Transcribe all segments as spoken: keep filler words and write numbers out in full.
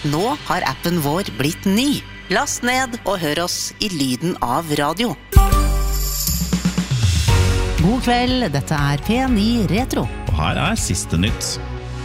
Nå har appen vår blitt ny. Last ned og hør oss i lyden av radio. God kveld, dette er P ni Retro. Og her er siste nytt.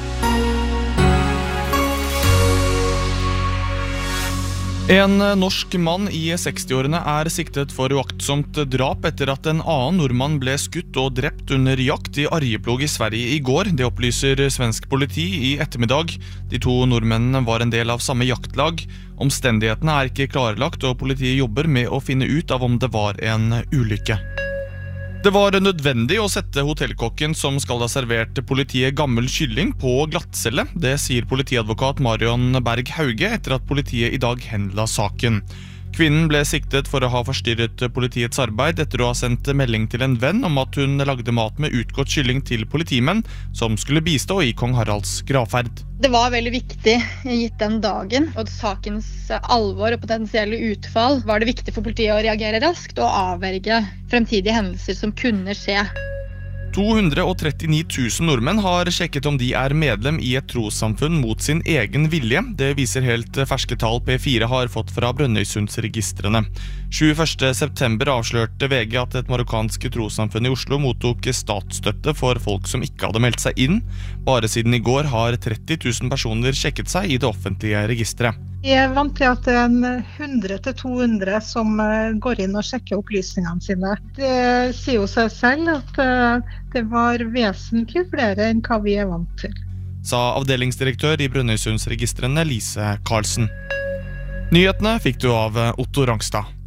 En norsk mann i sekstiårene er siktet for uaktsomt drap etter at en annen nordmann ble skutt og drept under jakt i Arjeplog i Sverige i går. Det opplyser svensk politi i ettermiddag. De to nordmennene var en del av samme jaktlag. Omstendighetene er ikke klarlagt, og politiet jobber med å finne ut av om det var en ulykke. Det var nødvendig å sette hotellkokken som skal ha servert politiet gammel kylling på glattcelle. Det sier politiadvokat Marion Berg Hauge etter at politiet i dag henla saken. Kvinnen ble siktet for å ha forstyrret politiets arbeid etter å ha sendt melding til en venn om at hun lagde mat med utgått kylling til politimenn som skulle bistå i Kong Haralds gravferd. Det var veldig viktig gitt den dagen, og sakens alvor og potensielle utfall var det viktig for politiet å reagere raskt og avverge fremtidige hendelser som kunne skje. to hundre og trettini tusen nordmenn har sjekket om de er medlem i et trossamfunn mot sin egen vilje. Det viser helt ferske tall P fire har fått fra Brønnøysundsregistrene. tjueførste september avslørte V G at et marokkansk trossamfunn i Oslo mottok statsstøtte for folk som ikke hadde meldt seg inn. Bare siden i går har tretti tusen personer sjekket seg i det offentlige registret. Jeg er vant til at det er en hundre til to hundre som går inn og sjekker opplysningene sine. Det sier jo seg selv at det var vesentlig flere enn hva vi er vant til. Sa avdelingsdirektør i Brønnøysundsregistrene Lise Karlsen. Nyhetene fikk du av Otto Rangstad.